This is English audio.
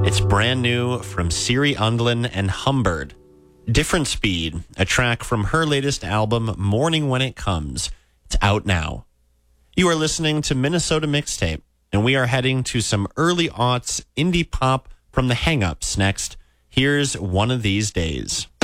It's brand new from Siri Undlin and Humbird. Different Speed, a track from her latest album, Morning When It Comes. It's out now. You are listening to Minnesota Mixtape, and we are heading to some early aughts indie pop from the Hang-Ups next. Here's One of These Days.